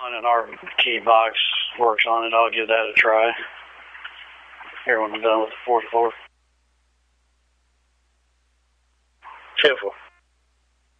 And our key box works on it. I'll give that a try here when I'm done with the fourth floor. Fifth floor.